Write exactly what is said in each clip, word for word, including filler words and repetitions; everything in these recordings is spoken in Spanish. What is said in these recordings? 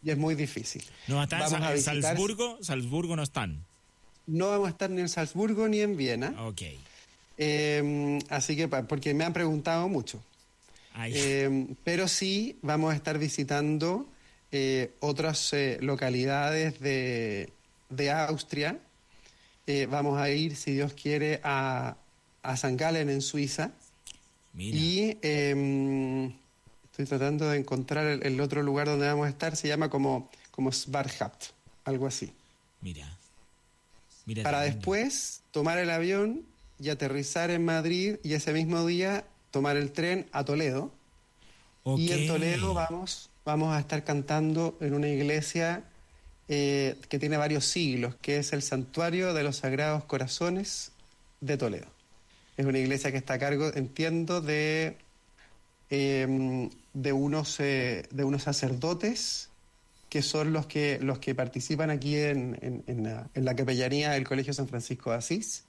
y es muy difícil. ¿No están vamos en a visitar, Salzburgo? Salzburgo no están. No vamos a estar ni en Salzburgo ni en Viena. Ok. Eh, así que, porque me han preguntado mucho. Eh, pero sí vamos a estar visitando eh, otras eh, localidades de, de Austria. Eh, vamos a ir, si Dios quiere, a, a Sankt Gallen en Suiza. Mira. Y eh, estoy tratando de encontrar el, el otro lugar donde vamos a estar. Se llama como, como Schwarzschild, algo así. Mira. Mira. Para tremendo. después tomar el avión y aterrizar en Madrid y ese mismo día tomar el tren a Toledo. Okay. Y en Toledo vamos, vamos a estar cantando en una iglesia eh, que tiene varios siglos, que es el Santuario de los Sagrados Corazones de Toledo. Es una iglesia que está a cargo, entiendo, de, eh, de, unos, eh, de unos sacerdotes que son los que, los que participan aquí en, en, en, la, en la capellanía del Colegio San Francisco de Asís.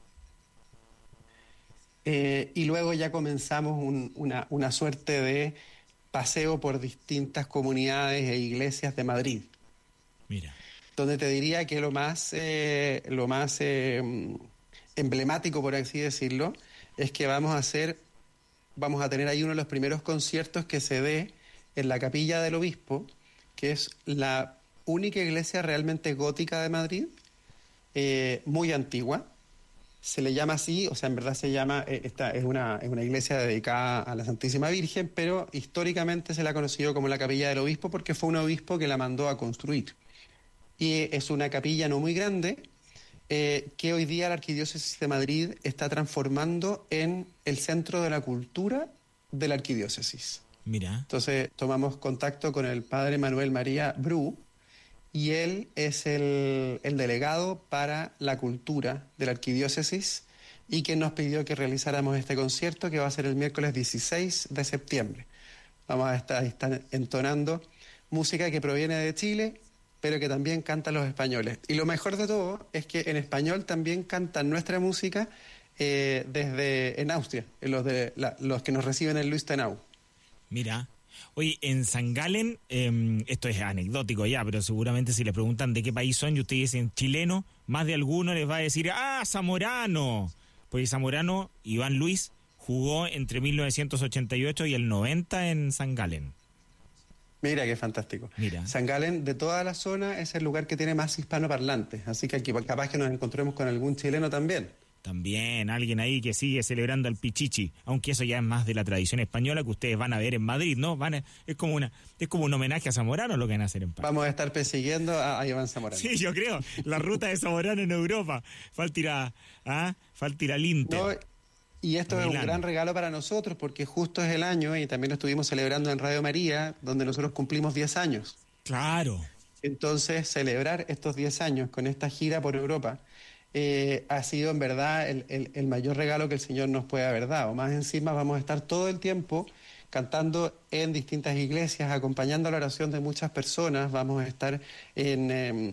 Eh, y luego ya comenzamos un, una, una suerte de paseo por distintas comunidades e iglesias de Madrid. Mira. Donde te diría que lo más, eh, lo más eh, emblemático, por así decirlo, es que vamos a hacer, vamos a tener ahí uno de los primeros conciertos que se dé en la Capilla del Obispo, que es la única iglesia realmente gótica de Madrid, eh, muy antigua. Se le llama así, o sea, en verdad se llama, eh, esta es una, es una iglesia dedicada a la Santísima Virgen, pero históricamente se la ha conocido como la Capilla del Obispo porque fue un obispo que la mandó a construir. Y es una capilla no muy grande, eh, que hoy día la Arquidiócesis de Madrid está transformando en el centro de la cultura de la Arquidiócesis. Mira. Entonces tomamos contacto con el padre Manuel María Bru, y él es el, el delegado para la cultura de la Arquidiócesis y que nos pidió que realizáramos este concierto que va a ser el miércoles dieciséis de septiembre. Vamos a estar, estar entonando música que proviene de Chile, pero que también cantan los españoles. Y lo mejor de todo es que en español también cantan nuestra música eh, desde en Austria, los, de, la, los que nos reciben en Lustenau. Mira. Oye, en Sankt Gallen, eh, esto es anecdótico ya, pero seguramente si les preguntan de qué país son y ustedes dicen chileno, más de alguno les va a decir, ¡ah, Zamorano! Porque Zamorano, Iván Luis, jugó entre mil novecientos ochenta y ocho y el noventa en Sankt Gallen. Mira, qué fantástico. Mira. Sankt Gallen, de toda la zona, es el lugar que tiene más hispanoparlantes, así que aquí capaz que nos encontremos con algún chileno también. También alguien ahí que sigue celebrando al Pichichi, aunque eso ya es más de la tradición española que ustedes van a ver en Madrid, ¿no? Van a, es como una es como un homenaje a Zamorano lo que van a hacer en París. Vamos a estar persiguiendo a, a Iván Zamorano. Sí, yo creo. La ruta de Zamorano en Europa. Falta ir a, ¿ah? Falta ir al Inter. No, y esto es un gran regalo para nosotros porque justo es el año y también lo estuvimos celebrando en Radio María, donde nosotros cumplimos diez años. Claro. Entonces, celebrar estos diez años con esta gira por Europa Eh, ha sido en verdad el, el, el mayor regalo que el Señor nos puede haber dado. Más encima vamos a estar todo el tiempo cantando en distintas iglesias, acompañando la oración de muchas personas. Vamos a estar en, eh,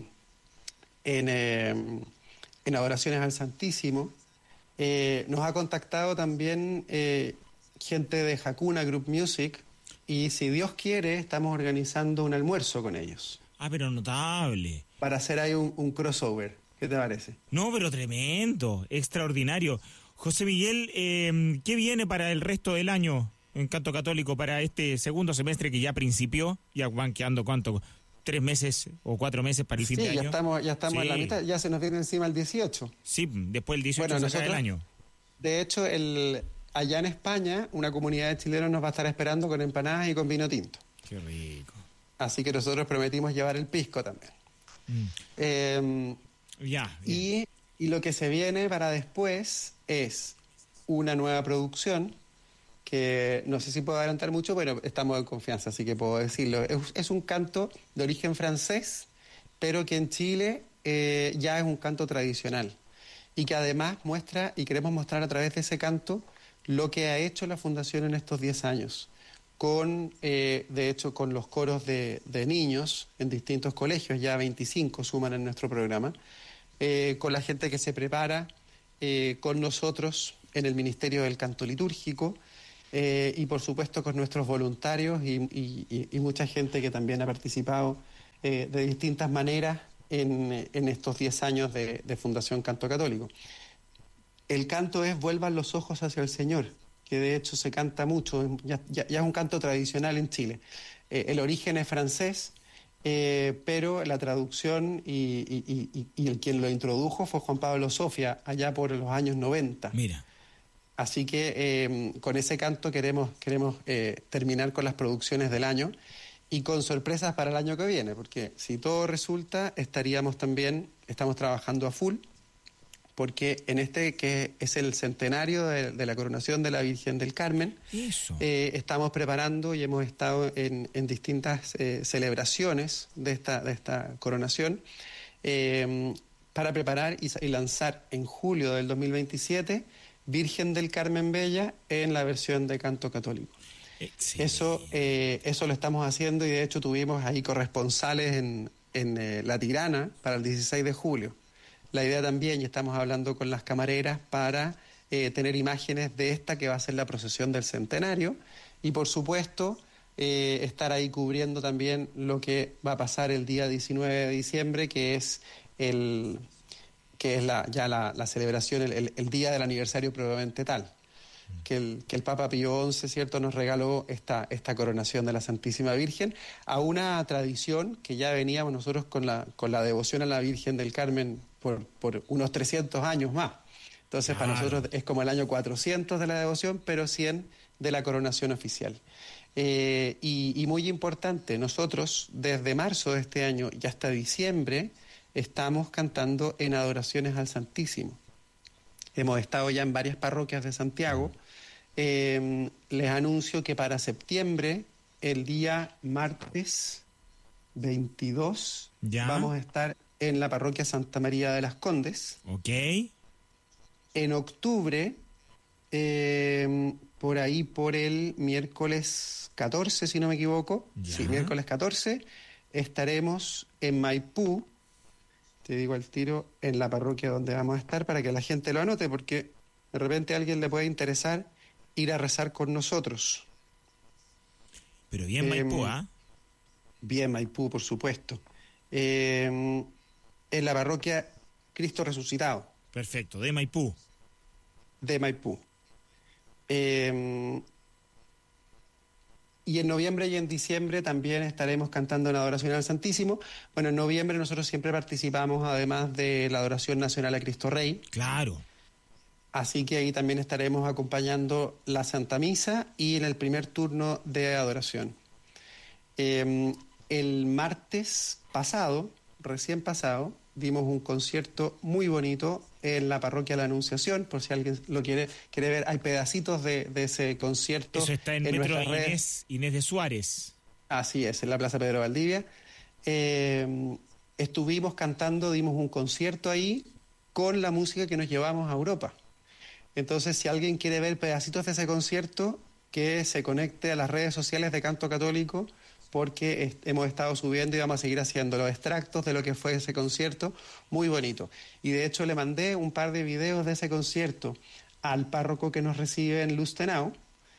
en, eh, en adoraciones al Santísimo. Eh, nos ha contactado también eh, gente de Hakuna Group Music y si Dios quiere estamos organizando un almuerzo con ellos. Ah, pero notable. Para hacer ahí un, un crossover. ¿Qué te parece? No, pero tremendo, extraordinario. José Miguel, eh, ¿qué viene para el resto del año en Canto Católico para este segundo semestre que ya principió? Ya van quedando, ¿cuánto? ¿Tres meses o cuatro meses para el fin sí, de año? Sí, ya estamos, ya estamos sí. en la mitad, ya se nos viene encima el dieciocho. Sí, después el dieciocho bueno, se acaba el año. De hecho, el, allá en España, una comunidad de chilenos nos va a estar esperando con empanadas y con vino tinto. Qué rico. Así que nosotros prometimos llevar el pisco también. Mm. Eh, Ya, y, y lo que se viene para después es una nueva producción que no sé si puedo adelantar mucho, pero estamos en confianza, así que puedo decirlo. Es, es un canto de origen francés, pero que en Chile eh, ya es un canto tradicional y que además muestra, y queremos mostrar a través de ese canto, lo que ha hecho la Fundación en estos diez años. Con, eh, de hecho, con los coros de, de niños en distintos colegios, ya veinticinco suman en nuestro programa, eh, con la gente que se prepara, eh, con nosotros en el Ministerio del Canto Litúrgico, eh, y por supuesto con nuestros voluntarios y, y, y mucha gente que también ha participado eh, de distintas maneras en, en estos diez años de, de Fundación Canto Católico. El canto es Vuelvan los ojos hacia el Señor, que de hecho se canta mucho, ya, ya, ya es un canto tradicional en Chile. Eh, el origen es francés, eh, pero la traducción y, y, y, y el quien lo introdujo fue Juan Pablo Sofia, allá por los años noventa. Mira. Así que eh, con ese canto queremos, queremos eh, terminar con las producciones del año y con sorpresas para el año que viene, porque si todo resulta, estaríamos también, estamos trabajando a full, porque en este que es el centenario de, de la coronación de la Virgen del Carmen, Eso. Eh, estamos preparando y hemos estado en, en distintas eh, celebraciones de esta, de esta coronación eh, para preparar y, y lanzar en julio del dos mil veintisiete Virgen del Carmen Bella en la versión de canto católico. Excelente. Eso, eh, eso lo estamos haciendo y de hecho tuvimos ahí corresponsales en, en eh, La Tirana para el dieciséis de julio. La idea también, y estamos hablando con las camareras para eh, tener imágenes de esta que va a ser la procesión del centenario y por supuesto eh, estar ahí cubriendo también lo que va a pasar el día diecinueve de diciembre, que es el que es la, ya la, la celebración, el, el, el día del aniversario probablemente tal. Que el, que el Papa Pío once, ¿cierto?, nos regaló esta, esta coronación de la Santísima Virgen a una tradición que ya veníamos nosotros con la, con la devoción a la Virgen del Carmen por, por unos trescientos años más. Entonces, claro, para nosotros es como el año cuatrocientos de la devoción, pero cien de la coronación oficial. Eh, y, y muy importante, nosotros desde marzo de este año y hasta diciembre estamos cantando en adoraciones al Santísimo. Hemos estado ya en varias parroquias de Santiago. Eh, les anuncio que para septiembre, el día martes veintidós, ¿ya?, vamos a estar en la parroquia Santa María de las Condes. Ok. En octubre, eh, por ahí por el miércoles catorce, si no me equivoco, ¿ya?, sí, miércoles catorce, estaremos en Maipú. Te digo al tiro, en la parroquia donde vamos a estar para que la gente lo anote, porque de repente a alguien le puede interesar ir a rezar con nosotros. Pero bien eh, Maipú, ¿ah? Bien Maipú, por supuesto. Eh, en la parroquia Cristo Resucitado. Perfecto, de Maipú. De Maipú. Eh, Y en noviembre y en diciembre también estaremos cantando en Adoración al Santísimo. Bueno, en noviembre nosotros siempre participamos, además de la Adoración Nacional a Cristo Rey. Claro. Así que ahí también estaremos acompañando la Santa Misa y en el primer turno de adoración. Eh, el martes pasado, recién pasado, dimos un concierto muy bonito en la parroquia La Anunciación, por si alguien lo quiere quiere ver. Hay pedacitos de, de ese concierto. Eso está en, en Metro Inés, Inés de Suárez. Así es, en la Plaza Pedro Valdivia. Eh, estuvimos cantando, dimos un concierto ahí con la música que nos llevamos a Europa. Entonces, si alguien quiere ver pedacitos de ese concierto, que se conecte a las redes sociales de Canto Católico, porque est- hemos estado subiendo y vamos a seguir haciendo los extractos de lo que fue ese concierto, muy bonito. Y de hecho le mandé un par de videos de ese concierto al párroco que nos recibe en Lustenau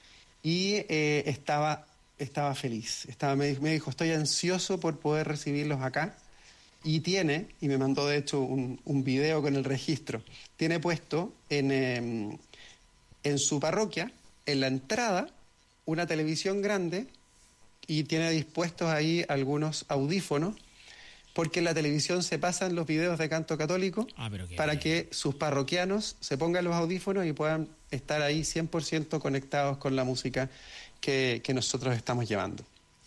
y eh, estaba, estaba feliz. Estaba, me, me dijo, estoy ansioso por poder recibirlos acá. Y tiene, y me mandó de hecho un, un video con el registro, tiene puesto en, eh, en su parroquia, en la entrada, una televisión grande y tiene dispuestos ahí algunos audífonos, porque en la televisión se pasan los videos de canto católico ah, para bien. que sus parroquianos se pongan los audífonos y puedan estar ahí cien por ciento conectados con la música que, que nosotros estamos llevando.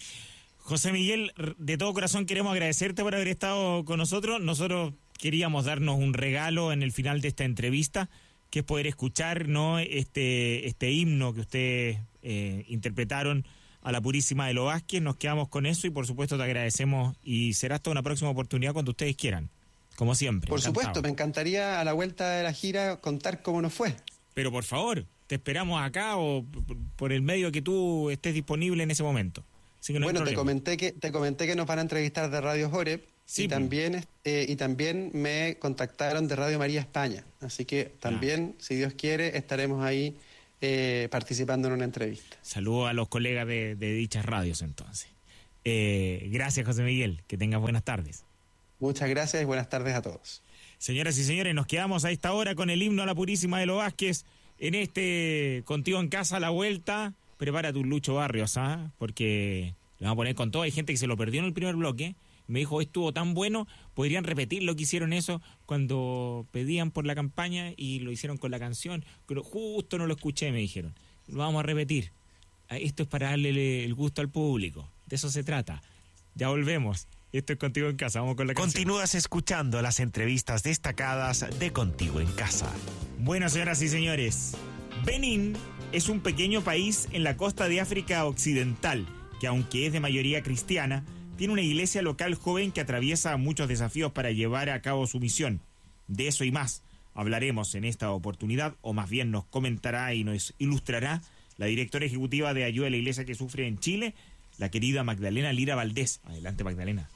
José Miguel, de todo corazón queremos agradecerte por haber estado con nosotros. Nosotros queríamos darnos un regalo en el final de esta entrevista, que es poder escuchar, ¿no?, este, este himno que ustedes eh, interpretaron a la Purísima de los Vázquez. Nos quedamos con eso y por supuesto te agradecemos y será hasta una próxima oportunidad cuando ustedes quieran, como siempre. Por encantado. supuesto, me encantaría a la vuelta de la gira contar cómo nos fue. Pero por favor, te esperamos acá o por el medio que tú estés disponible en ese momento. Así que no bueno, hay te problema. comenté que te comenté que nos van a entrevistar de Radio Joreb. Sí, y también eh, y también me contactaron de Radio María España, así que también, ah. si Dios quiere, estaremos ahí eh, participando en una entrevista. Saludos a los colegas de, de dichas radios entonces. Eh, gracias, José Miguel. Que tengas buenas tardes. Muchas gracias y buenas tardes a todos. Señoras y señores, nos quedamos a esta hora con el himno a la Purísima de los Vázquez en este Contigo en Casa a la vuelta. Prepara tu Lucho Barrios, ¿ah? Porque le vamos a poner con todo. Hay gente que se lo perdió en el primer bloque. Me dijo, estuvo tan bueno, podrían repetir lo que hicieron eso cuando pedían por la campaña y lo hicieron con la canción. Pero justo no lo escuché, me dijeron. Lo vamos a repetir. Esto es para darle el gusto al público. De eso se trata. Ya volvemos. Esto es Contigo en Casa. Vamos con la canción. Continúas escuchando las entrevistas destacadas de Contigo en Casa. Bueno, señoras y señores, Benín es un pequeño país en la costa de África Occidental, que aunque es de mayoría cristiana, tiene una iglesia local joven que atraviesa muchos desafíos para llevar a cabo su misión. De eso y más hablaremos en esta oportunidad, o más bien nos comentará y nos ilustrará la directora ejecutiva de Ayuda a la Iglesia que Sufre en Chile, la querida Magdalena Lira Valdés. Adelante, Magdalena.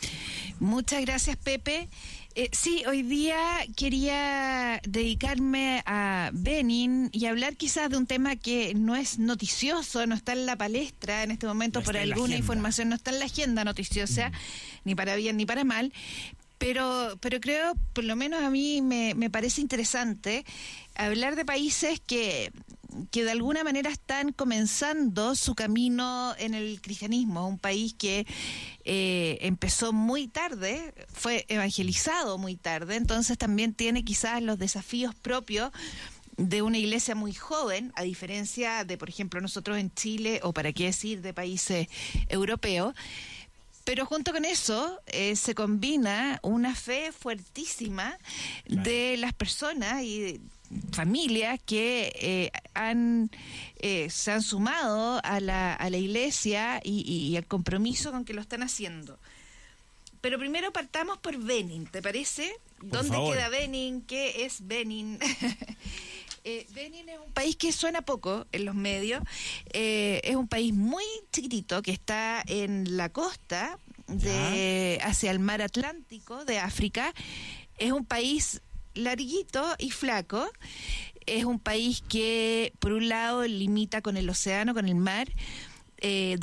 Muchas gracias, Pepe. Eh, sí, hoy día quería dedicarme a Benín y hablar quizás de un tema que no es noticioso, no está en la palestra en este momento No por está en la alguna agenda. información, no está en la agenda noticiosa, mm. ni para bien ni para mal, pero, pero creo, por lo menos a mí me, me parece interesante hablar de países que... que de alguna manera están comenzando su camino en el cristianismo, un país que eh, empezó muy tarde, fue evangelizado muy tarde, entonces también tiene quizás los desafíos propios de una iglesia muy joven, a diferencia de, por ejemplo, nosotros en Chile, o para qué decir, de países europeos. Pero junto con eso eh, se combina una fe fuertísima claro. de las personas y familias que eh, han eh, se han sumado a la, a la iglesia y, y, y al compromiso con que lo están haciendo. Pero primero partamos por Benín, ¿te parece? Por ¿Dónde favor. queda Benín? ¿Qué es Benín? eh, Benín es un país que suena poco en los medios. Eh, es un país muy chiquitito que está en la costa de hacia el mar Atlántico de África. Es un país larguito y flaco. Es un país que por un lado limita con el océano, con el mar, eh,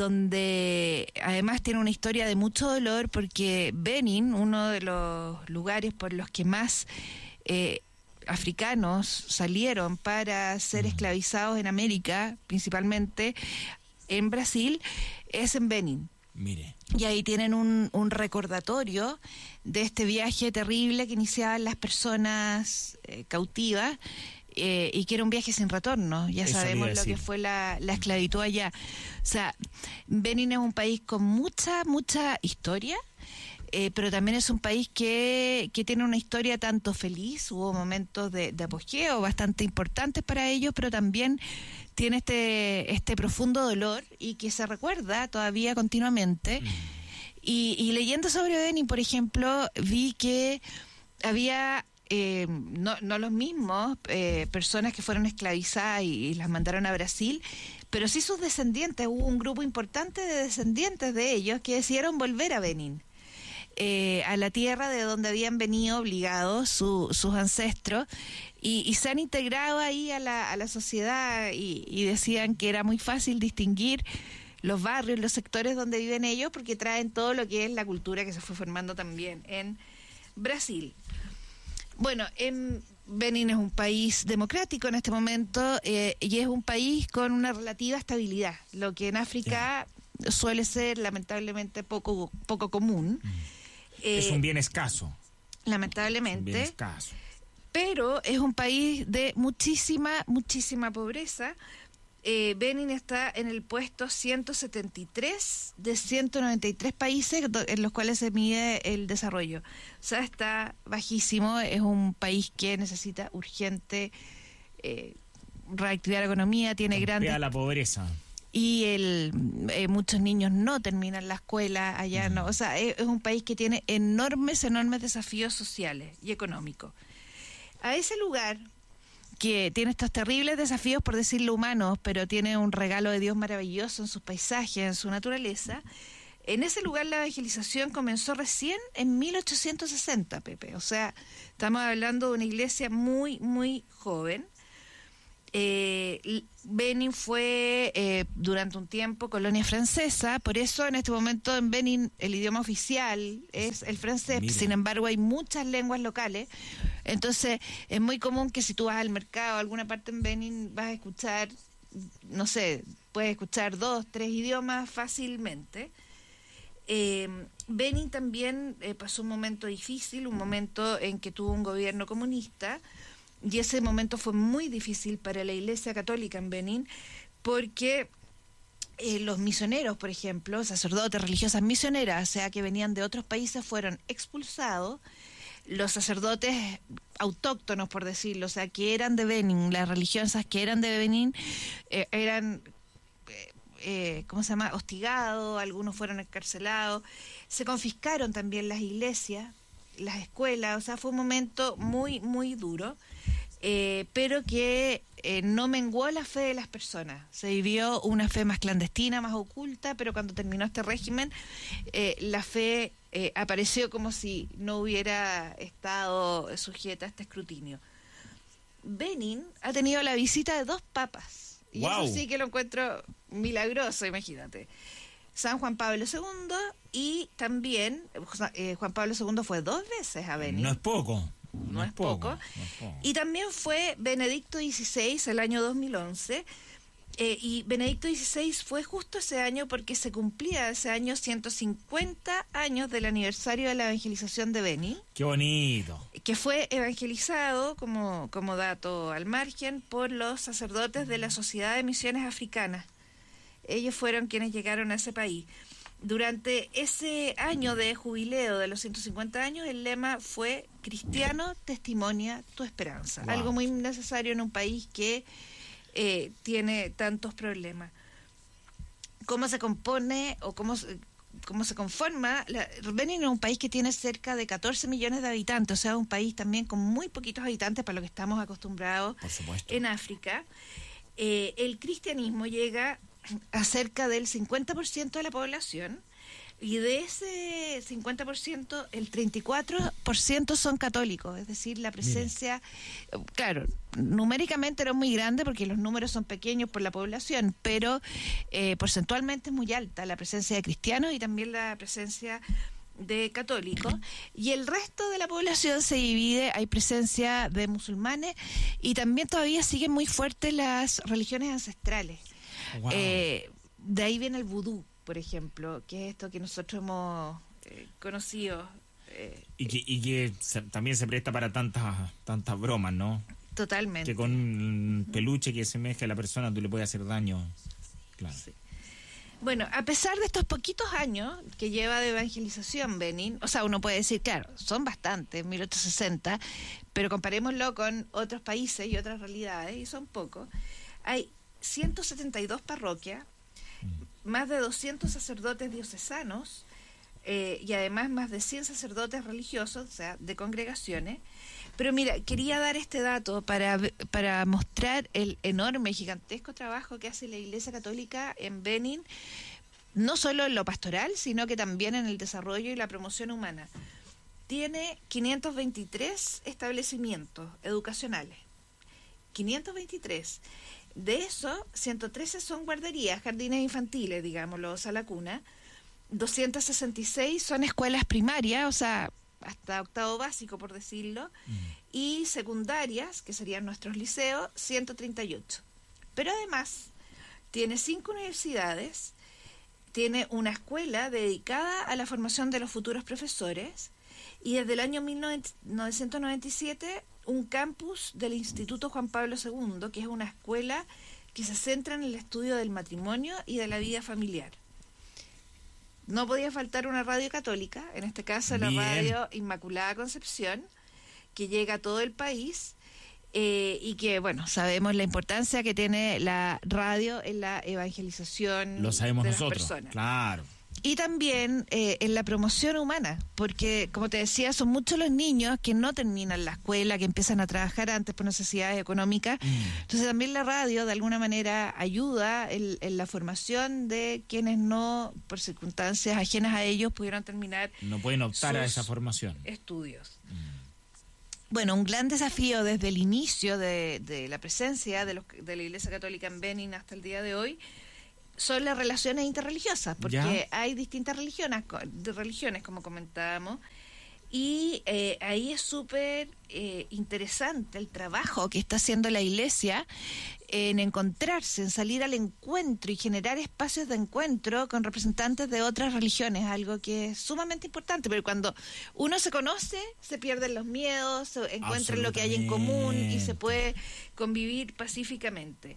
donde además tiene una historia de mucho dolor, porque Benín, uno de los lugares por los que más eh, africanos salieron para ser esclavizados en América, principalmente en Brasil, es en Benín. Mire. Y ahí tienen un, un recordatorio de este viaje terrible que iniciaban las personas eh, cautivas eh, y que era un viaje sin retorno. Ya Eso sabemos le iba a lo que decir. fue la, la esclavitud allá. O sea, Benín es un país con mucha, mucha historia. Eh, pero también es un país que, que tiene una historia tanto feliz, hubo momentos de, de apogeo bastante importantes para ellos, pero también tiene este este profundo dolor y que se recuerda todavía continuamente. Mm. Y, y leyendo sobre Benín, por ejemplo, vi que había eh, no, no los mismos eh, personas que fueron esclavizadas y, y las mandaron a Brasil, pero sí sus descendientes. Hubo un grupo importante de descendientes de ellos que decidieron volver a Benín. Eh, a la tierra de donde habían venido obligados su, sus ancestros y, y se han integrado ahí a la, a la sociedad y, y decían que era muy fácil distinguir los barrios, los sectores donde viven ellos, porque traen todo lo que es la cultura que se fue formando también en Brasil. Bueno, en Benín es un país democrático en este momento eh, y es un país con una relativa estabilidad, lo que en África yeah. suele ser lamentablemente poco, poco común. Mm. Es un bien escaso. Lamentablemente. Es un bien escaso. Pero es un país de muchísima, muchísima pobreza. Eh, Benín está en el puesto ciento setenta y tres de ciento noventa y tres países en los cuales se mide el desarrollo. O sea, está bajísimo. Es un país que necesita urgente eh, reactivar la economía, tiene grandes... la pobreza. Y el eh, muchos niños no terminan la escuela allá, Mm. no, o sea, es, es un país que tiene enormes, enormes desafíos sociales y económicos. A ese lugar, que tiene estos terribles desafíos, por decirlo humanos, pero tiene un regalo de Dios maravilloso en sus paisajes, en su naturaleza, en ese lugar la evangelización comenzó recién en mil ochocientos sesenta, Pepe. O sea, estamos hablando de una iglesia muy, muy joven. Eh, Benín fue eh, durante un tiempo colonia francesa, por eso en este momento en Benín el idioma oficial es el francés. Mira. Sin embargo hay muchas lenguas locales, entonces es muy común que si tú vas al mercado a alguna parte en Benín vas a escuchar, no sé, puedes escuchar dos, tres idiomas fácilmente. Eh, Benín también eh, pasó un momento difícil, un momento en que tuvo un gobierno comunista. Y ese momento fue muy difícil para la Iglesia Católica en Benín, porque eh, los misioneros, por ejemplo, sacerdotes, religiosas misioneras, o sea, que venían de otros países, fueron expulsados. Los sacerdotes autóctonos, por decirlo, o sea, que eran de Benín, las religiosas que eran de Benín, eh, eran... Eh, ¿cómo se llama?, hostigados, algunos fueron encarcelados, se confiscaron también las iglesias, las escuelas, o sea, fue un momento muy, muy duro, eh, pero que eh, no menguó la fe de las personas. Se vivió una fe más clandestina, más oculta, pero cuando terminó este régimen, eh, la fe eh, apareció como si no hubiera estado sujeta a este escrutinio. Benín ha tenido la visita de dos papas. Y Wow. eso sí que lo encuentro milagroso, imagínate. San Juan Pablo segundo y también eh, Juan Pablo segundo fue dos veces a Benín. No es poco. No, No es poco. No es poco. Y también fue Benedicto dieciséis el año dos mil once. Eh, y Benedicto dieciséis fue justo ese año porque se cumplía ese año ciento cincuenta años del aniversario de la evangelización de Benín, Qué bonito. que fue evangelizado, como, como dato al margen, por los sacerdotes de la Sociedad de Misiones Africanas. Ellos fueron quienes llegaron a ese país. Durante ese año de jubileo de los ciento cincuenta años, el lema fue Cristiano, testimonia tu esperanza. Wow. Algo muy necesario en un país que eh, tiene tantos problemas. ¿Cómo se compone o cómo se, cómo se conforma? La, Benín es un país que tiene cerca de catorce millones de habitantes, o sea, un país también con muy poquitos habitantes para lo que estamos acostumbrados Por supuesto. en África. Eh, el cristianismo llega a cerca del cincuenta por ciento de la población, y de ese cincuenta por ciento, el treinta y cuatro por ciento son católicos, es decir, la presencia, Mira. claro, numéricamente no es muy grande porque los números son pequeños por la población, pero eh, porcentualmente es muy alta la presencia de cristianos y también la presencia de católicos, y el resto de la población se divide, hay presencia de musulmanes y también todavía siguen muy fuertes las religiones ancestrales. Wow. Eh, de ahí viene el vudú, por ejemplo, que es esto que nosotros hemos eh, conocido. Eh, Y que, y que se- también se presta para tantas tantas bromas, ¿no? totalmente. Que con un peluche que se mezcla a la persona tú le puedes hacer daño. Claro. Sí. Bueno, a pesar de estos poquitos años que lleva de evangelización Benín, o sea, uno puede decir, claro, son bastantes, mil ochocientos sesenta, pero comparémoslo con otros países y otras realidades, y son pocos. Hay ciento setenta y dos parroquias, más de doscientos sacerdotes diocesanos, eh, y además más de cien sacerdotes religiosos, o sea, de congregaciones. Pero mira, quería dar este dato para, para mostrar el enorme y gigantesco trabajo que hace la Iglesia Católica en Benín, no solo en lo pastoral, sino que también en el desarrollo y la promoción humana. Tiene quinientos veintitrés establecimientos educacionales. quinientos veintitrés. De eso, ciento trece son guarderías, jardines infantiles, digámoslo, o sea, la cuna. doscientos sesenta y seis son escuelas primarias, o sea, hasta octavo básico, por decirlo, mm. y secundarias, que serían nuestros liceos, ciento treinta y ocho. Pero además, tiene cinco universidades, tiene una escuela dedicada a la formación de los futuros profesores, y desde el año mil novecientos noventa y siete, un campus del Instituto Juan Pablo segundo, que es una escuela que se centra en el estudio del matrimonio y de la vida familiar. No podía faltar una radio católica, en este caso la Bien. radio Inmaculada Concepción, que llega a todo el país, eh, y que, bueno, sabemos la importancia que tiene la radio en la evangelización Lo sabemos de las nosotros. personas. Claro. Y también eh, en la promoción humana, porque, como te decía, son muchos los niños que no terminan la escuela, que empiezan a trabajar antes por necesidades económicas. Mm. Entonces también la radio, de alguna manera, ayuda en, en la formación de quienes no, por circunstancias ajenas a ellos, pudieron terminar No pueden optar a sus esa formación. estudios. Mm. Bueno, un gran desafío desde el inicio de, de la presencia de, los, de la Iglesia Católica en Benin hasta el día de hoy son las relaciones interreligiosas, porque ¿Ya? hay distintas religiones, de religiones como comentábamos, y eh, ahí es súper eh, interesante el trabajo que está haciendo la Iglesia en encontrarse, en salir al encuentro y generar espacios de encuentro con representantes de otras religiones, algo que es sumamente importante, pero cuando uno se conoce, se pierden los miedos, se encuentra lo que hay en común y se puede convivir pacíficamente.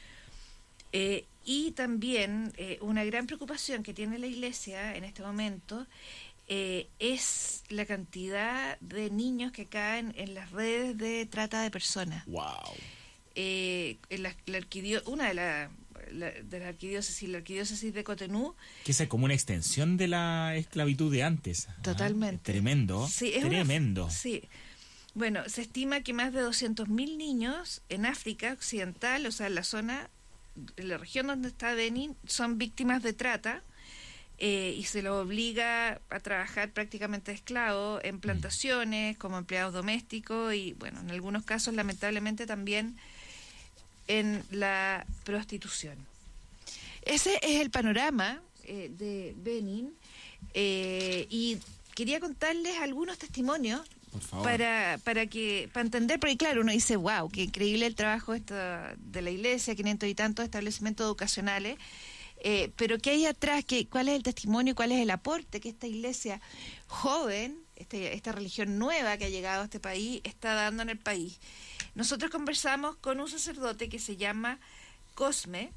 Eh, y también eh, una gran preocupación que tiene la Iglesia en este momento eh, es la cantidad de niños que caen en las redes de trata de personas. Wow. Eh, en la, la arquidio- una de, la, la- de las arquidiócesis, la arquidiócesis de Cotonú, Que esa es como una extensión de la esclavitud de antes. Ah, totalmente. Tremendo. Sí, es una- tremendo. sí. Bueno, se estima que más de doscientos mil niños en África Occidental, o sea, en la zona, en la región donde está Benin, son víctimas de trata eh, y se los obliga a trabajar prácticamente de esclavos en plantaciones, como empleados domésticos y, bueno, en algunos casos, lamentablemente, también en la prostitución. Ese es el panorama eh, de Benin eh, y quería contarles algunos testimonios Por favor. para para que para entender, porque claro, uno dice, wow, qué increíble el trabajo esta, de la Iglesia, quinientos y tantos establecimientos educacionales, eh, pero ¿qué hay atrás? ¿Qué, ¿Cuál es el testimonio y cuál es el aporte que esta Iglesia joven, este, esta religión nueva que ha llegado a este país, está dando en el país? Nosotros conversamos con un sacerdote que se llama Cosme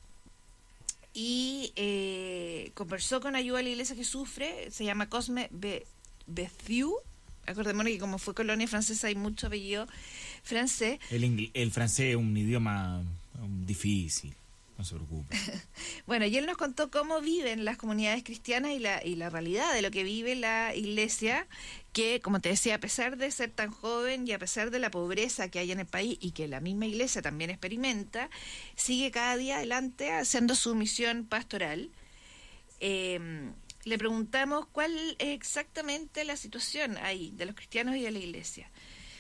y eh, conversó con Ayuda a la Iglesia que Sufre, se llama Cosme Be- Bethieu. Acordémonos que como fue colonia francesa hay mucho apellido francés. El, ingl- el francés es un idioma um, difícil, no se preocupe. Bueno, y él nos contó cómo viven las comunidades cristianas y la, y la realidad de lo que vive la Iglesia, que, como te decía, a pesar de ser tan joven y a pesar de la pobreza que hay en el país y que la misma Iglesia también experimenta, sigue cada día adelante haciendo su misión pastoral. Eh, le preguntamos cuál es exactamente la situación ahí de los cristianos y de la Iglesia.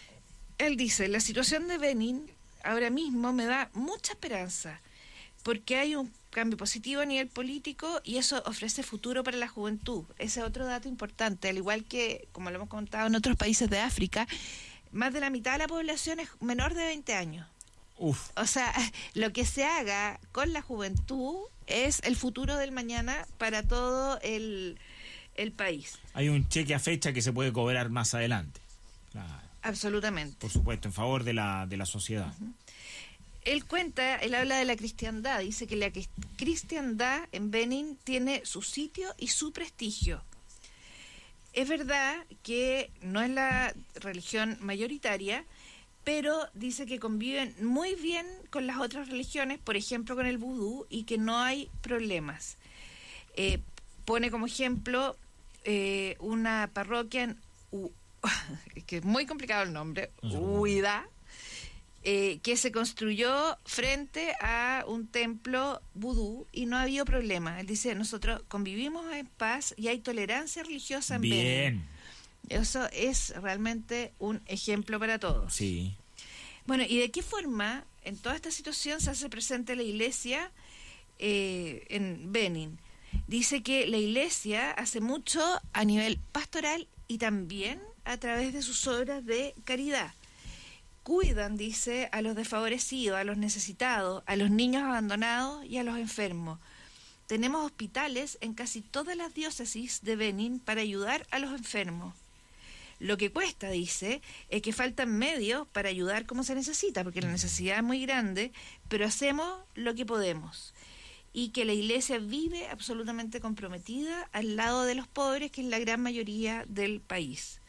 Él dice, la situación de Benin ahora mismo me da mucha esperanza, porque hay un cambio positivo a nivel político y eso ofrece futuro para la juventud. Ese es otro dato importante, al igual que, como lo hemos contado en otros países de África, más de la mitad de la población es menor de veinte años. Uf. O sea, lo que se haga con la juventud es el futuro del mañana para todo el, el país. Hay un cheque a fecha que se puede cobrar más adelante. Claro. Absolutamente. Por supuesto, en favor de la, de la sociedad. Uh-huh. Él cuenta, él habla de la cristiandad, dice que la cristiandad en Benin tiene su sitio y su prestigio. Es verdad que no es la religión mayoritaria, pero dice que conviven muy bien con las otras religiones, por ejemplo con el vudú, y que no hay problemas. Eh, pone como ejemplo eh, una parroquia en U, que es muy complicado el nombre, Huida, eh, que se construyó frente a un templo vudú y no ha habido problema. Él dice, nosotros convivimos en paz y hay tolerancia religiosa en Benin. Bien. Eso es realmente un ejemplo para todos. Sí. Bueno, ¿y de qué forma en toda esta situación se hace presente la Iglesia eh, en Benin? Dice que la Iglesia hace mucho a nivel pastoral y también a través de sus obras de caridad. Cuidan, dice, a los desfavorecidos, a los necesitados, a los niños abandonados y a los enfermos. Tenemos hospitales en casi todas las diócesis de Benin para ayudar a los enfermos. Lo que cuesta, dice, es que faltan medios para ayudar como se necesita, porque la necesidad es muy grande, pero hacemos lo que podemos. Y que la Iglesia vive absolutamente comprometida al lado de los pobres, que es la gran mayoría del país.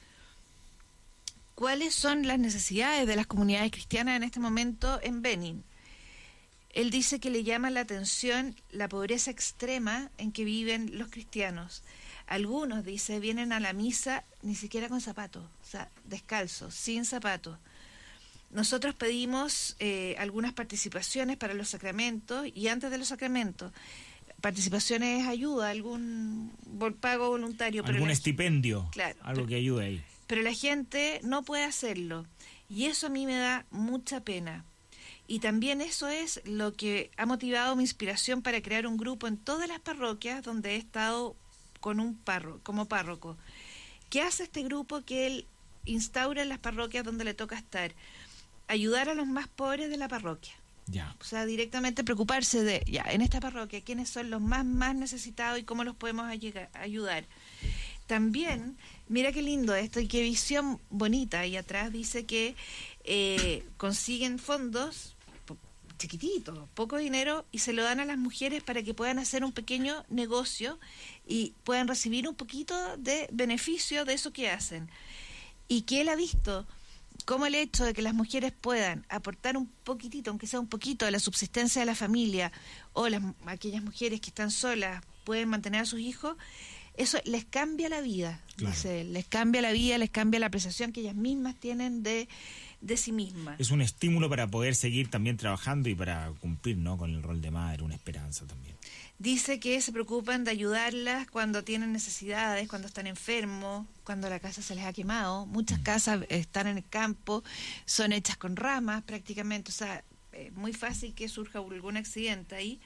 ¿Cuáles son las necesidades de las comunidades cristianas en este momento en Benin? Él dice que le llama la atención la pobreza extrema en que viven los cristianos. Algunos, dice, vienen a la misa ni siquiera con zapatos, o sea, descalzos, sin zapatos. Nosotros pedimos eh, algunas participaciones para los sacramentos y antes de los sacramentos. Participaciones es ayuda, algún pago voluntario. Algún pero la, estipendio, claro, algo pero, que ayude ahí. Pero la gente no puede hacerlo. Y eso a mí me da mucha pena. Y también eso es lo que ha motivado mi inspiración para crear un grupo en todas las parroquias donde he estado con un párroco, como párroco. ¿Qué hace este grupo que él instaura en las parroquias donde le toca estar? Ayudar a los más pobres de la parroquia. Ya. O sea, directamente preocuparse de, ya, en esta parroquia, quiénes son los más, más necesitados y cómo los podemos ayugar, ayudar. También, mira qué lindo esto y qué visión bonita. Y atrás dice que eh, consiguen fondos chiquititos, poco dinero, y se lo dan a las mujeres para que puedan hacer un pequeño negocio y puedan recibir un poquito de beneficio de eso que hacen. Y que él ha visto cómo el hecho de que las mujeres puedan aportar un poquitito, aunque sea un poquito, a la subsistencia de la familia, o las, aquellas mujeres que están solas pueden mantener a sus hijos, eso les cambia la vida, Claro. dice él, les cambia la vida, les cambia la apreciación que ellas mismas tienen de, de sí mismas. Es un estímulo para poder seguir también trabajando y para cumplir, ¿no?, con el rol de madre, una esperanza también. Dice que se preocupan de ayudarlas cuando tienen necesidades, cuando están enfermos, cuando la casa se les ha quemado. Muchas casas están en el campo, son hechas con ramas prácticamente, o sea, es muy fácil que surja algún accidente ahí.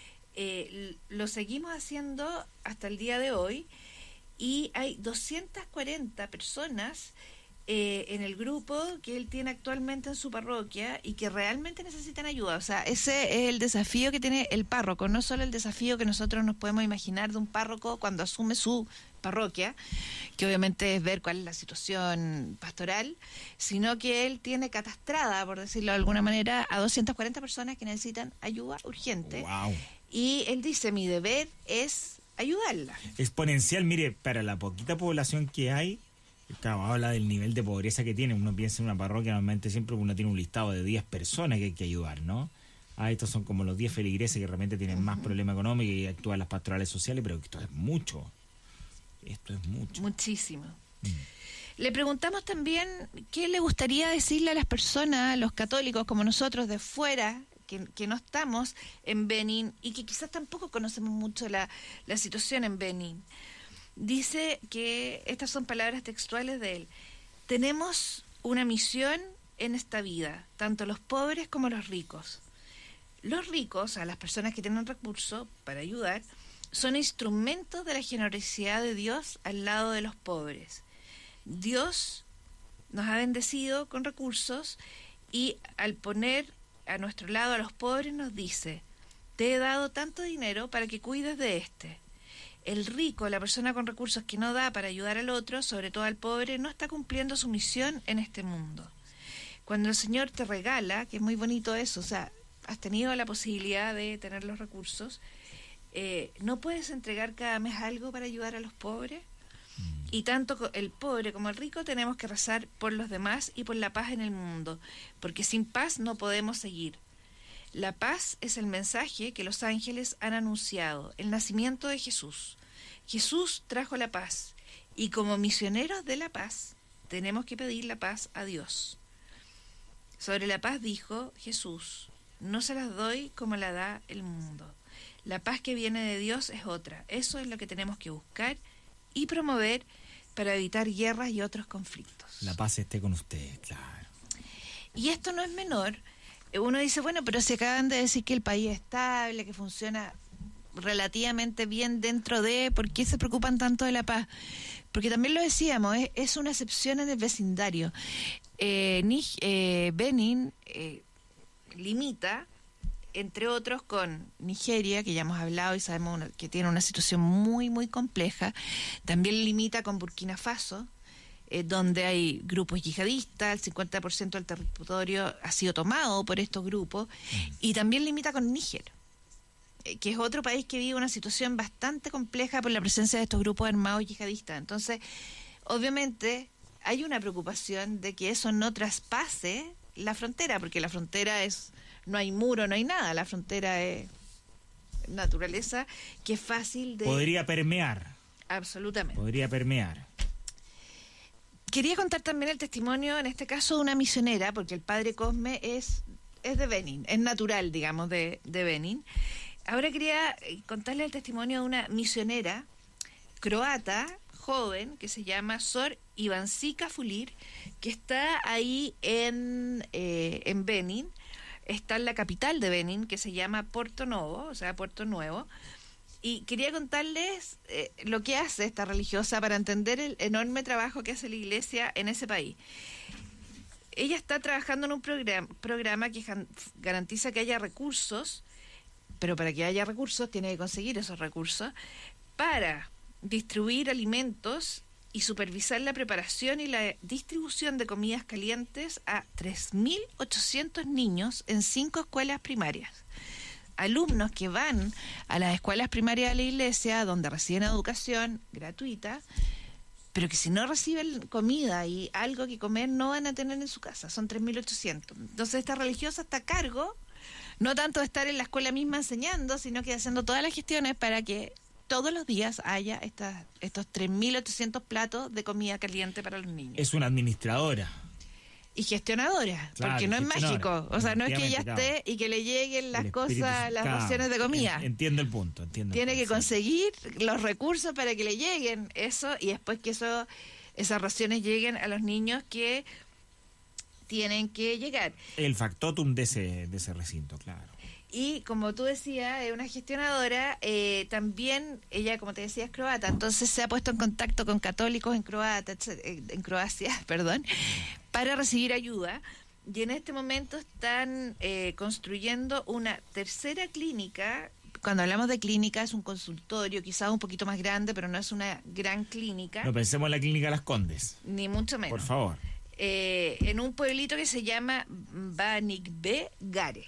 Eh, lo seguimos haciendo hasta el día de hoy y hay doscientas cuarenta personas eh, en el grupo que él tiene actualmente en su parroquia y que realmente necesitan ayuda. O sea, ese es el desafío que tiene el párroco, no solo el desafío que nosotros nos podemos imaginar de un párroco cuando asume su parroquia, que obviamente es ver cuál es la situación pastoral, sino que él tiene catastrada, por decirlo de alguna manera, a doscientas cuarenta personas que necesitan ayuda urgente. Wow. Y él dice, mi deber es ayudarla. Exponencial, mire, para la poquita población que hay, claro, habla del nivel de pobreza que tiene. Uno piensa en una parroquia, normalmente siempre uno tiene un listado de diez personas que hay que ayudar, ¿no? Ah, estos son como los diez feligreses que realmente tienen uh-huh. más problemas económicos y actúan las pastorales sociales, pero esto es mucho. Esto es mucho. Muchísimo. Mm. Le preguntamos también qué le gustaría decirle a las personas, a los católicos como nosotros de fuera, que, que no estamos en Benín y que quizás tampoco conocemos mucho la, la situación en Benín. Dice que, estas son palabras textuales de él, tenemos una misión en esta vida, tanto los pobres como los ricos. Los ricos, a las personas que tienen recursos para ayudar, son instrumentos de la generosidad de Dios al lado de los pobres. Dios nos ha bendecido con recursos y al poner a nuestro lado a los pobres nos dice, te he dado tanto dinero para que cuides de este. El rico, la persona con recursos que no da para ayudar al otro, sobre todo al pobre, no está cumpliendo su misión en este mundo. Cuando el Señor te regala, que es muy bonito eso, o sea, has tenido la posibilidad de tener los recursos, eh, ¿no puedes entregar cada mes algo para ayudar a los pobres? Y tanto el pobre como el rico tenemos que rezar por los demás y por la paz en el mundo, porque sin paz no podemos seguir. La paz es el mensaje que los ángeles han anunciado, el nacimiento de Jesús. Jesús trajo la paz, y como misioneros de la paz, tenemos que pedir la paz a Dios. Sobre la paz dijo Jesús, no se las doy como la da el mundo. La paz que viene de Dios es otra. Eso es lo que tenemos que buscar y promover para evitar guerras y otros conflictos. La paz esté con ustedes, claro. Y esto no es menor. Uno dice, bueno, pero se acaban de decir que el país es estable, que funciona relativamente bien dentro de... ¿Por qué se preocupan tanto de la paz? Porque también lo decíamos, es, es una excepción en el vecindario. Eh, eh, Benín eh, limita, entre otros, con Nigeria, que ya hemos hablado y sabemos una, que tiene una situación muy, muy compleja. También limita con Burkina Faso, eh, donde hay grupos yihadistas, el cincuenta por ciento del territorio ha sido tomado por estos grupos, mm. y también limita con Níger, eh, que es otro país que vive una situación bastante compleja por la presencia de estos grupos armados yihadistas. Entonces, obviamente, hay una preocupación de que eso no traspase la frontera, porque la frontera es... No hay muro, no hay nada. La frontera es naturaleza que es fácil de... Podría permear. Absolutamente. Podría permear. Quería contar también el testimonio, en este caso, de una misionera, porque el padre Cosme es, es de Benín, es natural, digamos, de, de Benín. Ahora quería contarle el testimonio de una misionera croata, joven, que se llama Sor Ivancica Fulir, que está ahí en, eh, en Benin, está en la capital de Benin, que se llama Porto Novo, o sea, Puerto Nuevo, y quería contarles eh, lo que hace esta religiosa para entender el enorme trabajo que hace la iglesia en ese país. Ella está trabajando en un programa, programa que garantiza que haya recursos, pero para que haya recursos tiene que conseguir esos recursos, para distribuir alimentos y supervisar la preparación y la distribución de comidas calientes a tres mil ochocientos niños en cinco escuelas primarias. Alumnos que van a las escuelas primarias de la iglesia, donde reciben educación gratuita, pero que si no reciben comida y algo que comer no van a tener en su casa. Son tres mil ochocientos. Entonces esta religiosa está a cargo, no tanto de estar en la escuela misma enseñando, sino que haciendo todas las gestiones para que todos los días haya estas, estos tres mil ochocientos platos de comida caliente para los niños. Es una administradora. Y gestionadora, Claro, porque no es gestionadora. mágico. O sea, no es que ella Efectivamente, esté y que le lleguen las El espíritu cosas, las claro, raciones de comida. en- Entiendo el punto, entiendo. el Tiene que punto, sí. conseguir los recursos para que le lleguen eso y después que eso, esas raciones lleguen a los niños que tienen que llegar. El factotum de ese, de ese recinto, claro. Y como tú decías, es una gestionadora, eh, también ella, como te decía, es croata, entonces se ha puesto en contacto con católicos en Croata, en Croacia, perdón, para recibir ayuda. Y en este momento están eh, construyendo una tercera clínica. Cuando hablamos de clínica es un consultorio, quizás un poquito más grande, pero no es una gran clínica, No pensemos en la clínica Las Condes, ni mucho menos. por favor. Eh, en un pueblito que se llama Banikbe Gare.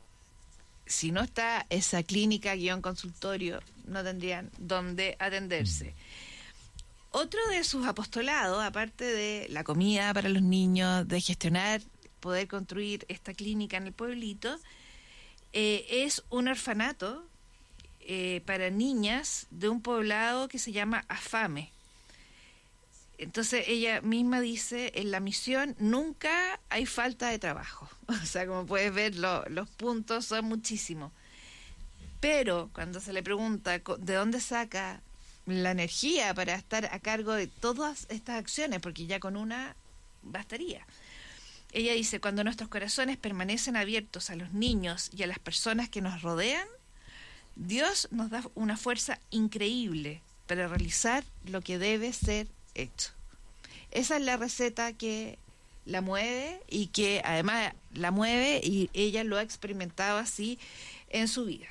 Si no está esa clínica guión consultorio, no tendrían dónde atenderse. Otro de sus apostolados, aparte de la comida para los niños, de gestionar, poder construir esta clínica en el pueblito, eh, es un orfanato eh, para niñas de un poblado que se llama Afame. Entonces ella misma dice, en la misión nunca hay falta de trabajo. O sea, como puedes ver, lo, los puntos son muchísimos. Pero cuando se le pregunta co- de dónde saca la energía para estar a cargo de todas estas acciones, porque ya con una bastaría. Ella dice, cuando nuestros corazones permanecen abiertos a los niños y a las personas que nos rodean, Dios nos da una fuerza increíble para realizar lo que debe ser hecho. Esa es la receta que la mueve y que además la mueve y ella lo ha experimentado así en su vida.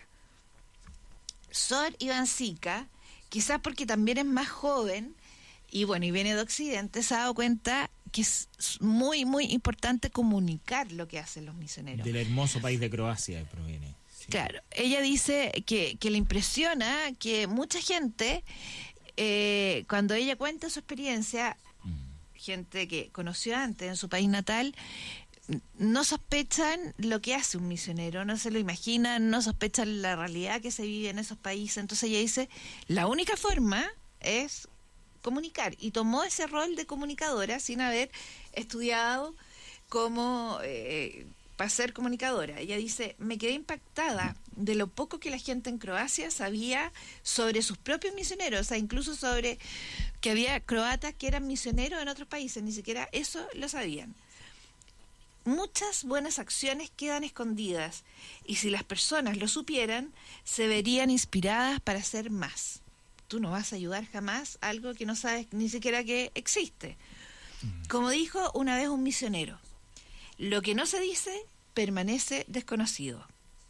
Sor Ivancica, quizás porque también es más joven y bueno, y viene de Occidente, se ha dado cuenta que es muy, muy importante comunicar lo que hacen los misioneros. Del hermoso país de Croacia proviene. Sí. Claro, ella dice que, que le impresiona que mucha gente, eh, cuando ella cuenta su experiencia, gente que conoció antes en su país natal, no sospechan lo que hace un misionero, no se lo imaginan, no sospechan la realidad que se vive en esos países. Entonces ella dice, la única forma es comunicar, y tomó ese rol de comunicadora sin haber estudiado cómo eh, para ser comunicadora. Ella dice, me quedé impactada de lo poco que la gente en Croacia sabía sobre sus propios misioneros, o sea, incluso sobre que había croatas que eran misioneros en otros países, ni siquiera eso lo sabían. Muchas buenas acciones quedan escondidas y si las personas lo supieran, se verían inspiradas para hacer más. Tú no vas a ayudar jamás a algo que no sabes ni siquiera que existe. Como dijo una vez un misionero, lo que no se dice permanece desconocido.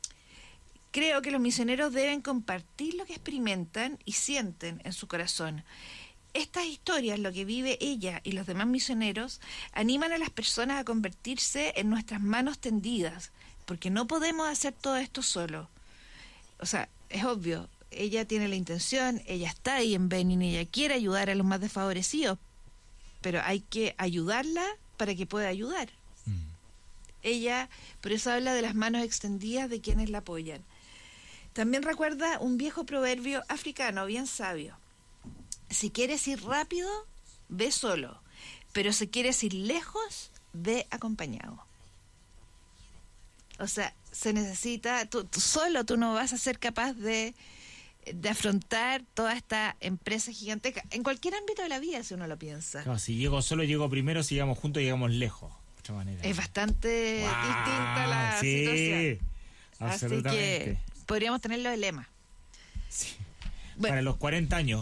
Creo que los misioneros deben compartir lo que experimentan y sienten en su corazón. Estas historias, lo que vive ella y los demás misioneros, animan a las personas a convertirse en nuestras manos tendidas, porque no podemos hacer todo esto solo. O sea, es obvio, ella tiene la intención, ella está ahí en Benin, ella quiere ayudar a los más desfavorecidos, pero hay que ayudarla para que pueda ayudar. Mm. Ella, por eso habla de las manos extendidas de quienes la apoyan. También recuerda un viejo proverbio africano bien sabio. Si quieres ir rápido, ve solo, pero si quieres ir lejos, ve acompañado. O sea, se necesita, tú, tú solo tú no vas a ser capaz de de afrontar toda esta empresa gigantesca, en cualquier ámbito de la vida, si uno lo piensa. Claro, si llego solo, llego primero, si llegamos juntos, llegamos lejos. De otra manera. Es bastante Wow, distinta la sí, situación. absolutamente. Así que podríamos tenerlo de lema. Sí. Bueno. Para los cuarenta años.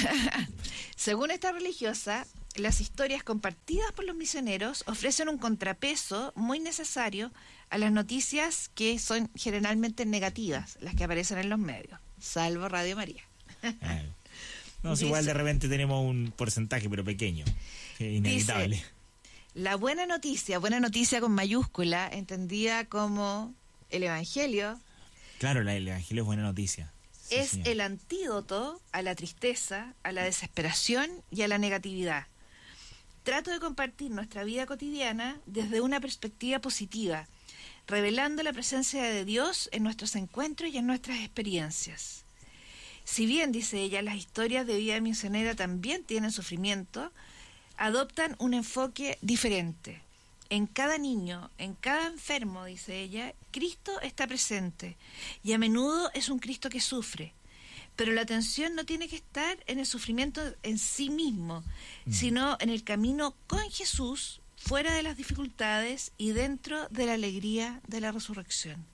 Según esta religiosa, las historias compartidas por los misioneros ofrecen un contrapeso muy necesario a las noticias que son generalmente negativas, las que aparecen en los medios, salvo Radio María. Eh. No, es Dice, igual de repente tenemos un porcentaje, pero pequeño. Sí, inevitable. Dice, la buena noticia, buena noticia con mayúscula, entendida como el Evangelio, Claro, la, el Evangelio es buena noticia. Sí, es señor. el antídoto a la tristeza, a la desesperación y a la negatividad. Trato de compartir nuestra vida cotidiana desde una perspectiva positiva, revelando la presencia de Dios en nuestros encuentros y en nuestras experiencias. Si bien, dice ella, las historias de vida misionera también tienen sufrimiento, adoptan un enfoque diferente. En cada niño, en cada enfermo, dice ella, Cristo está presente y a menudo es un Cristo que sufre. Pero la atención no tiene que estar en el sufrimiento en sí mismo, mm. sino en el camino con Jesús, fuera de las dificultades y dentro de la alegría de la resurrección.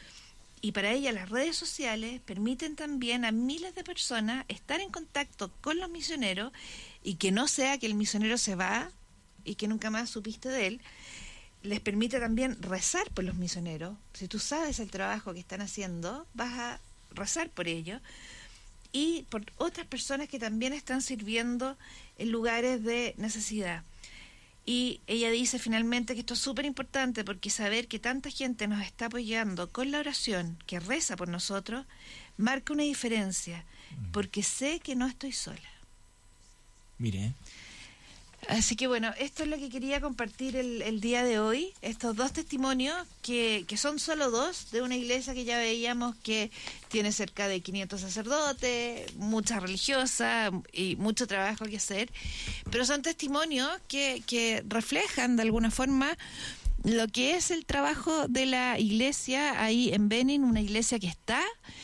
Y para ella las redes sociales permiten también a miles de personas estar en contacto con los misioneros y que no sea que el misionero se va y que nunca más supiste de él. Les permite también rezar por los misioneros. Si tú sabes el trabajo que están haciendo, vas a rezar por ellos. Y por otras personas que también están sirviendo en lugares de necesidad. Y ella dice finalmente que esto es súper importante porque saber que tanta gente nos está apoyando con la oración, que reza por nosotros, marca una diferencia, porque sé que no estoy sola. Mire. Así que bueno, esto es lo que quería compartir el, el día de hoy, estos dos testimonios que, que son solo dos, de una iglesia que ya veíamos que tiene cerca de quinientos sacerdotes, muchas religiosas y mucho trabajo que hacer, pero son testimonios que, que reflejan de alguna forma lo que es el trabajo de la iglesia ahí en Benin, una iglesia que está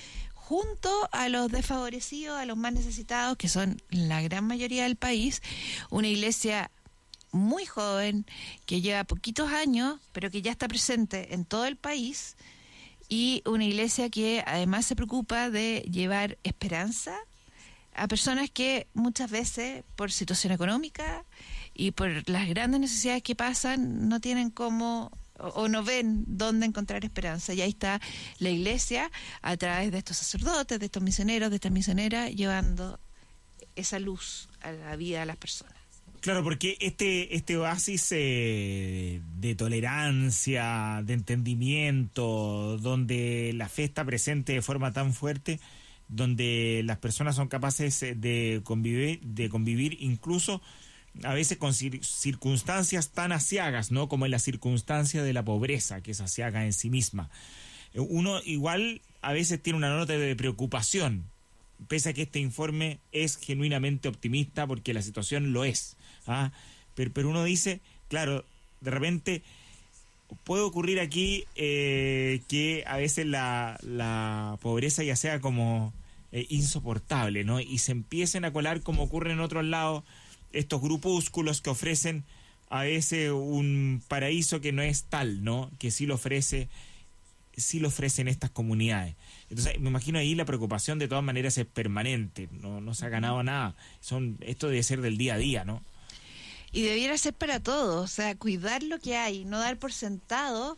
junto a los desfavorecidos, a los más necesitados, que son la gran mayoría del país, una iglesia muy joven, que lleva poquitos años, pero que ya está presente en todo el país, y una iglesia que además se preocupa de llevar esperanza a personas que muchas veces, por situación económica y por las grandes necesidades que pasan, no tienen cómo o no ven dónde encontrar esperanza. Y ahí está la iglesia, a través de estos sacerdotes, de estos misioneros, de estas misioneras, llevando esa luz a la vida de las personas. Claro, porque este, este oasis eh, de tolerancia, de entendimiento, donde la fe está presente de forma tan fuerte, donde las personas son capaces de convivir, de convivir incluso a veces con cir- circunstancias tan aciagas, ¿no? Como en la circunstancia de la pobreza, que es aciaga en sí misma. Uno igual a veces tiene una nota de preocupación, pese a que este informe es genuinamente optimista, porque la situación lo es. ¿ah? Pero, pero uno dice, claro, de repente puede ocurrir aquí eh, que a veces la, la pobreza ya sea como eh, insoportable, ¿no? Y se empiecen a colar, como ocurre en otros lados, estos grupúsculos que ofrecen a veces un paraíso que no es tal, ¿no? Que sí lo ofrece, sí lo ofrecen estas comunidades. Entonces, me imagino ahí la preocupación de todas maneras es permanente, no, no se ha ganado nada. Son, esto debe ser del día a día, ¿no? Y debiera ser para todos, o sea, cuidar lo que hay, no dar por sentado,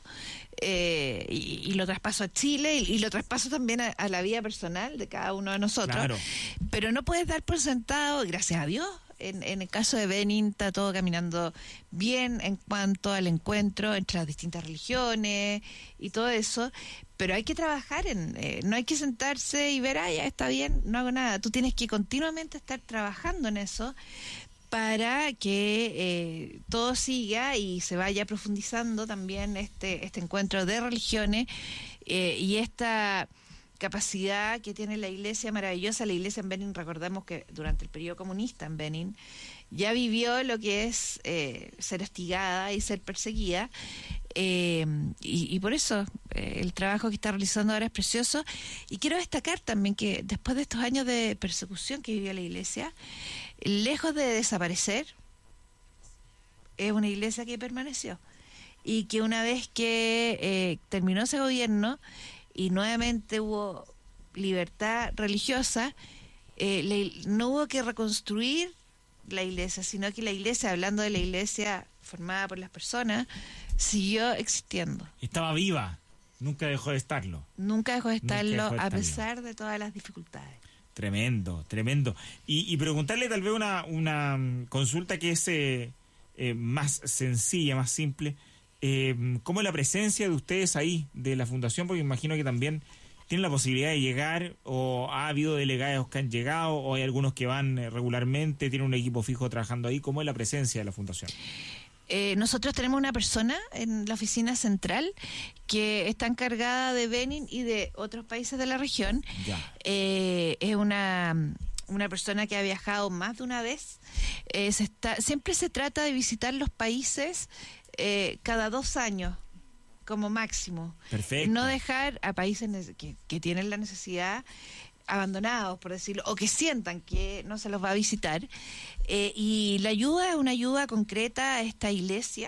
eh, y, y lo traspaso a Chile y, y lo traspaso también a, a la vida personal de cada uno de nosotros. Claro. Pero no puedes dar por sentado, gracias a Dios. En, en el caso de Benin está todo caminando bien en cuanto al encuentro entre las distintas religiones y todo eso, pero hay que trabajar en, eh, no hay que sentarse y ver, ah, ya está bien, no hago nada. Tú tienes que continuamente estar trabajando en eso para que eh, todo siga y se vaya profundizando también este, este encuentro de religiones eh, y esta capacidad que tiene la iglesia maravillosa. La iglesia en Benin, recordemos que durante el periodo comunista en Benin ya vivió lo que es eh, ser hostigada y ser perseguida, Eh, y, y por eso eh, el trabajo que está realizando ahora es precioso. Y quiero destacar también que después de estos años de persecución que vivió la iglesia, lejos de desaparecer, es una iglesia que permaneció. Y que una vez que eh, terminó ese gobierno y nuevamente hubo libertad religiosa, eh, le, no hubo que reconstruir la iglesia, sino que la iglesia, hablando de la iglesia formada por las personas, siguió existiendo. Estaba viva, nunca dejó de estarlo. Nunca dejó de estarlo, Nunca dejó de a estarlo. pesar de todas las dificultades. Tremendo, tremendo. Y, y preguntarle tal vez una, una mm, consulta que es eh, eh, más sencilla, más simple. Eh, ¿Cómo es la presencia de ustedes ahí, de la fundación? Porque imagino que también tienen la posibilidad de llegar, o ha habido delegados que han llegado, o hay algunos que van eh, regularmente, tienen un equipo fijo trabajando ahí. ¿Cómo es la presencia de la fundación? Eh, nosotros tenemos una persona en la oficina central que está encargada de Benin y de otros países de la región. Ya. Eh, es una, una persona que ha viajado más de una vez. Eh, se está, siempre se trata de visitar los países eh, cada dos años, como máximo. Perfecto. No dejar a países nece- que, que tienen la necesidad abandonados, por decirlo, o que sientan que no se los va a visitar. Eh, y la ayuda es una ayuda concreta a esta iglesia,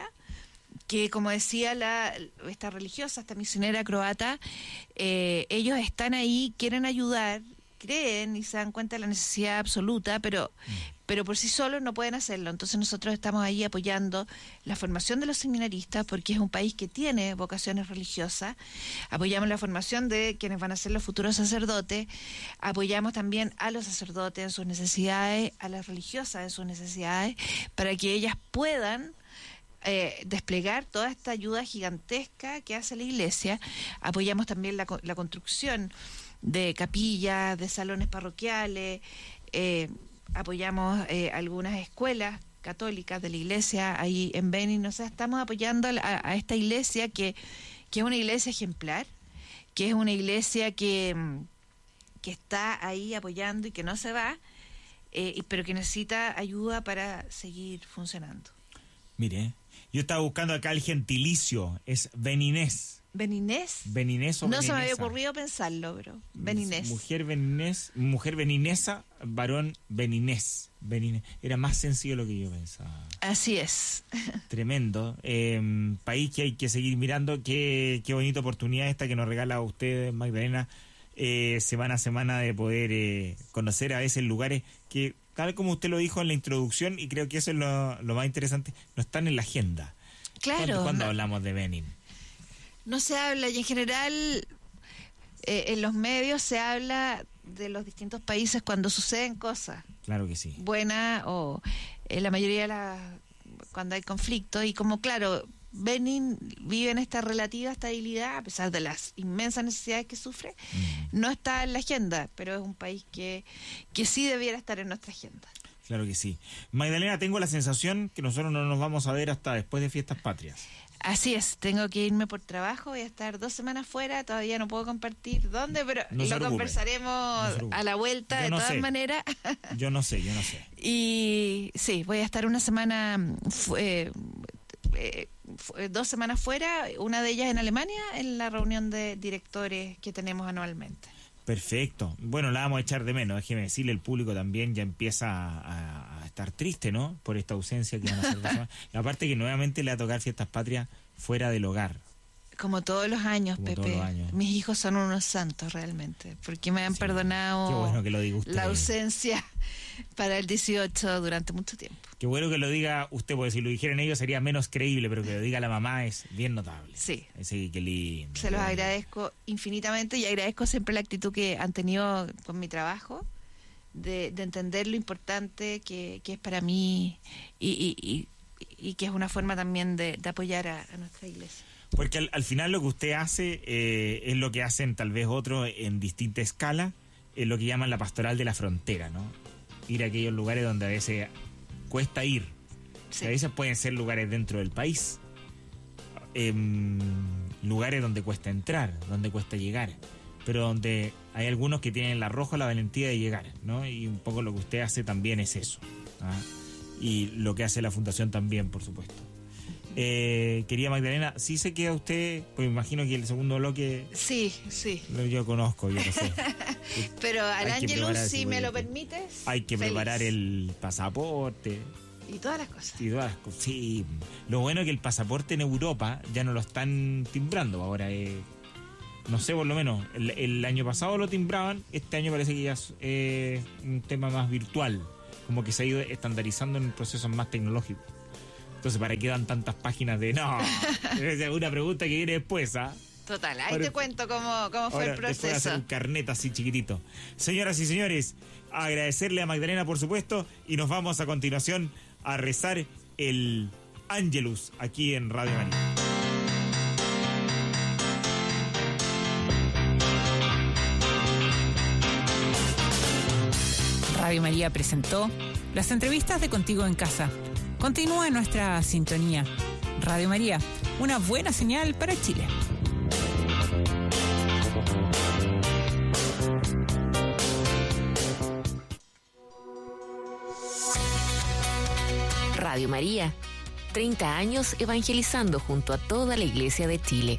que como decía la esta religiosa, esta misionera croata, eh, ellos están ahí, quieren ayudar, creen y se dan cuenta de la necesidad absoluta, pero pero por sí solos no pueden hacerlo. Entonces nosotros estamos ahí apoyando la formación de los seminaristas, porque es un país que tiene vocaciones religiosas. Apoyamos la formación de quienes van a ser los futuros sacerdotes. Apoyamos también a los sacerdotes en sus necesidades, a las religiosas en sus necesidades, para que ellas puedan eh, desplegar toda esta ayuda gigantesca que hace la iglesia. Apoyamos también la, co- la construcción de capillas, de salones parroquiales. eh, apoyamos eh, algunas escuelas católicas de la iglesia ahí en Benin. O sea, estamos apoyando a, la- a esta iglesia que, que es una iglesia ejemplar, que es una iglesia que, mm, que está ahí apoyando y que no se va, eh, y- pero que necesita ayuda para seguir funcionando. Mire, yo estaba buscando acá el gentilicio, es beninés. ¿Beninés? Beninés o No se me había beninesa. ocurrido pensarlo, pero beninés. Mujer beninés, mujer beninesa, varón beninés. Beninés. Era más sencillo de lo que yo pensaba. Así es. Tremendo. Eh, país que hay que seguir mirando. Qué, qué bonita oportunidad esta que nos regala a ustedes, Magdalena, eh, semana a semana, de poder eh, conocer a veces lugares que, tal como usted lo dijo en la introducción, y creo que eso es lo, lo más interesante, no están en la agenda. Claro. ¿Cuándo, cuándo no- hablamos de Benin? No se habla, y en general eh, en los medios se habla de los distintos países cuando suceden cosas Claro que sí. buenas, o en la mayoría de las cuando hay conflictos. Y como claro, Benin vive en esta relativa estabilidad a pesar de las inmensas necesidades que sufre. Mm. No está en la agenda, pero es un país que, que sí debiera estar en nuestra agenda. Claro que sí. Magdalena, tengo la sensación que nosotros no nos vamos a ver hasta después de Fiestas Patrias. Así es, tengo que irme por trabajo, voy a estar dos semanas fuera, todavía no puedo compartir dónde, pero No se lo preocupe. conversaremos No se preocupe. a la vuelta Yo de no todas sé. maneras. Yo no sé, yo no sé. Y sí, voy a estar una semana, fu- eh, eh, fu- dos semanas fuera, una de ellas en Alemania, en la reunión de directores que tenemos anualmente. Perfecto. Bueno, la vamos a echar de menos. Déjeme decirle, el público también ya empieza a, a estar triste, ¿no? Por esta ausencia que van a hacer dos semanas. Y aparte que nuevamente le va a tocar Fiestas Patrias fuera del hogar. Como todos los años, Como Pepe. todos los años. Mis hijos son unos santos realmente, porque me han Sí. perdonado Qué bueno que lo diga usted. la ausencia para el dieciocho durante mucho tiempo. Qué bueno que lo diga usted, porque si lo dijeran ellos sería menos creíble, pero que lo diga la mamá es bien notable. Sí. Sí, qué lindo. Se los Qué bonito. agradezco infinitamente, y agradezco siempre la actitud que han tenido con mi trabajo, de, de entender lo importante que, que es para mí, y, y, y, y que es una forma también de, de apoyar a, a nuestra iglesia. Porque al, al final lo que usted hace eh, es lo que hacen tal vez otros en distinta escala, es lo que llaman la pastoral de la frontera, ¿no? Ir a aquellos lugares donde a veces cuesta ir. Sí. Que a veces pueden ser lugares dentro del país, em, lugares donde cuesta entrar, donde cuesta llegar, pero donde hay algunos que tienen el arrojo, la valentía de llegar, ¿no? Y un poco lo que usted hace también es eso, ¿ah? Y lo que hace la Fundación también, por supuesto. Eh, querida Magdalena, sí se queda usted, pues me imagino que el segundo bloque Sí, sí. lo yo conozco, yo lo sé. Pero al Hay que Ángelus, prepararse, si me lo porque permites. Hay que feliz. preparar el pasaporte. Y todas las cosas. Y todas las cosas. Sí, lo bueno es que el pasaporte en Europa ya no lo están timbrando ahora. Eh, no sé, por lo menos, el, el año pasado lo timbraban, este año parece que ya es eh, un tema más virtual, como que se ha ido estandarizando en procesos más tecnológicos. Entonces, ¿para qué dan tantas páginas de no? Es una pregunta que viene después, ¿ah? Total, ahí Ahora- te cuento cómo, cómo fue Ahora, el después de hacer proceso. un carnet así chiquitito. Señoras y señores, agradecerle a Magdalena, por supuesto, y nos vamos a continuación a rezar el Ángelus aquí en Radio María. Radio María presentó las entrevistas de Contigo en Casa. Continúa en nuestra sintonía. Radio María, una buena señal para Chile. Radio María, treinta años evangelizando junto a toda la Iglesia de Chile.